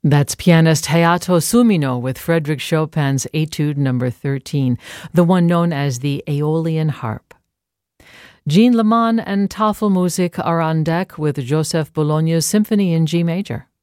That's pianist Hayato Sumino with Frédéric Chopin's Etude No. 13, the one known as the Aeolian Harp. Jean Leman and Tafelmusik are on deck with Joseph Bologna's Symphony in G major.